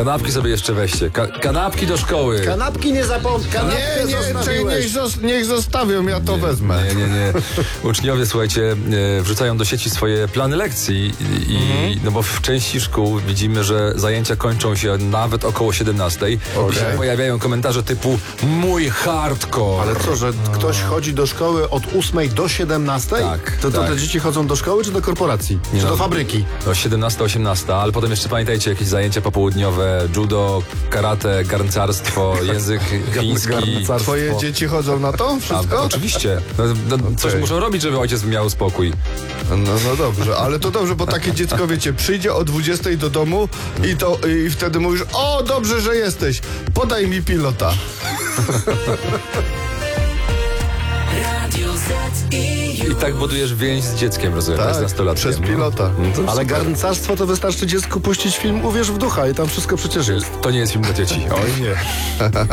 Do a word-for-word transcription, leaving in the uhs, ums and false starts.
Kanapki sobie jeszcze weźcie. Ka kanapki do szkoły. Kanapki nie zapomnij. Nie, nie, czekaj, niech, zos niech zostawią, ja to nie, wezmę. Nie, nie, nie. Uczniowie, słuchajcie, e, wrzucają do sieci swoje plany lekcji i, i no bo w części szkół widzimy, że zajęcia kończą się nawet około siedemnastej. Okay. I się pojawiają komentarze typu mój hardcore. Ale co, że ktoś chodzi do szkoły od ósmej do siedemnastej? Tak, To, to tak. te dzieci chodzą do szkoły czy do korporacji? Nie czy no. do fabryki? No siedemnasta, osiemnasta, ale potem jeszcze pamiętajcie jakieś zajęcia popołudniowe, judo, karate, garncarstwo, język chiński. Garncarstwo. Twoje dzieci chodzą na to A, wszystko? oczywiście. No, no, coś Okej. muszą robić, żeby ojciec miał spokój. No, no dobrze, ale to dobrze, bo takie dziecko, wiecie, przyjdzie o dwudziestej do domu i to i wtedy mówisz, o dobrze, że jesteś, podaj mi pilota. I tak budujesz więź z dzieckiem, rozumiem, tak, z nastolatkiem. przez pilota. No, to, Ale garncarstwo to wystarczy dziecku puścić film Uwierz w ducha i tam wszystko przecież jest. to nie jest film dla dzieci. Oj nie.